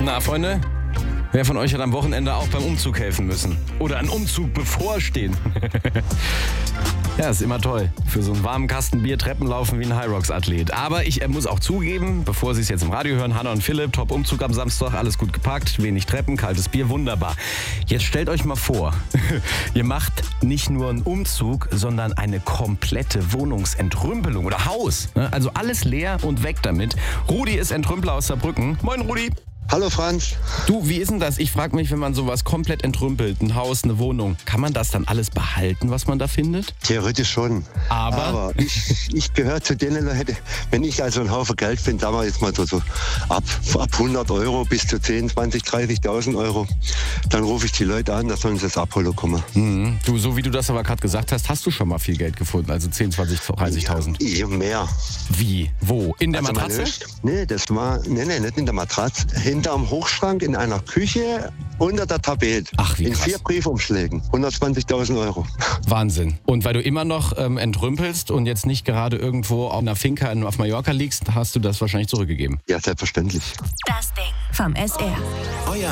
Na, Freunde, wer von euch hat am Wochenende auch beim Umzug helfen müssen? Oder einen Umzug bevorstehen? Ja, ist immer toll. Für so einen warmen Kasten Bier Treppen laufen wie ein Hyrox-Athlet. Aber ich muss auch zugeben, bevor Sie es jetzt im Radio hören, Hannah und Philipp, Top-Umzug am Samstag, alles gut gepackt, wenig Treppen, kaltes Bier, wunderbar. Jetzt stellt euch mal vor, ihr macht nicht nur einen Umzug, sondern eine komplette Wohnungsentrümpelung oder Haus. Also alles leer und weg damit. Rudi ist Entrümpler aus Saarbrücken. Moin Rudi. Hallo Franz. Du, wie ist denn das? Ich frage mich, wenn man sowas komplett entrümpelt, ein Haus, eine Wohnung, kann man das dann alles behalten, was man da findet? Theoretisch schon. Aber ich gehöre zu denen Leuten, wenn ich also einen Haufen Geld finde, sagen wir jetzt mal so ab 100 Euro bis zu 10, 20, 30.000 Euro, dann rufe ich die Leute an, dass sollen sie das abholen kommen. Mhm. Du, so wie du das aber gerade gesagt hast du schon mal viel Geld gefunden, also 10, 20, 30.000? Ja, mehr. Wie? Wo? In der Matratze? Nee, nicht in der Matratze. Hinterm Hochschrank in einer Küche unter der Tapete. Ach, wie in krass. 4 Briefumschlägen. 120.000 Euro. Wahnsinn. Und weil du immer noch entrümpelst und jetzt nicht gerade irgendwo auf einer Finca auf Mallorca liegst, hast du das wahrscheinlich zurückgegeben. Ja, selbstverständlich. Das Ding vom SR.